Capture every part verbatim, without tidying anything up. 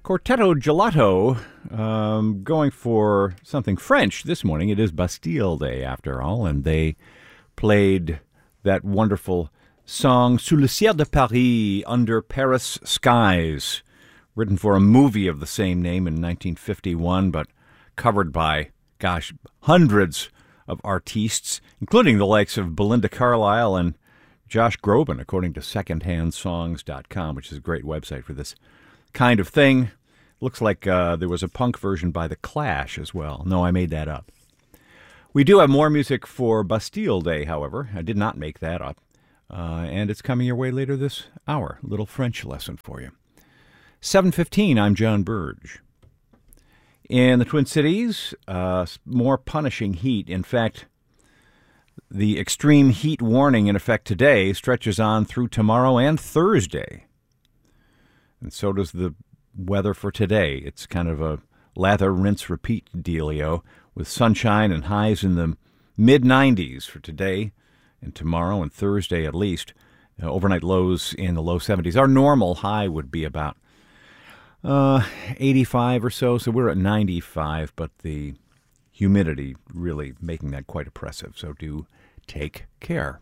Quartetto Gelato, um, going for something French this morning. It is Bastille Day, after all, and they played that wonderful song, Sous le ciel de Paris, Under Paris Skies, written for a movie of the same name in nineteen fifty-one, but covered by, gosh, hundreds of artistes, including the likes of Belinda Carlisle and Josh Groban, according to second hand songs dot com, which is a great website for this kind of thing. Looks like uh, there was a punk version by The Clash as well. No, I made that up. We do have more music for Bastille Day, however. I did not make that up. Uh, and it's coming your way later this hour. A little French lesson for you. seven fifteen, I'm John Burge. In the Twin Cities, uh, more punishing heat. In fact, the extreme heat warning in effect today stretches on through tomorrow and Thursday. And so does the weather for today. It's kind of a lather, rinse, repeat dealio with sunshine and highs in the mid nineties for today and tomorrow and Thursday at least. Uh, overnight lows in the low seventies. Our normal high would be about uh, eighty-five or so, so we're at ninety-five, but the humidity really making that quite oppressive, so do take care.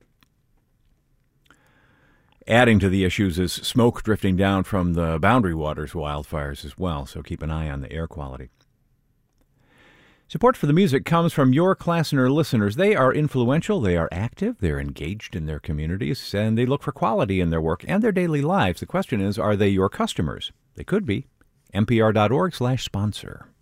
Adding to the issues is smoke drifting down from the Boundary Waters wildfires as well, so keep an eye on the air quality. Support for the music comes from your Klassner listeners. They are influential, they are active, they're engaged in their communities, and they look for quality in their work and their daily lives. The question is, are they your customers? They could be. N P R dot org slash sponsor.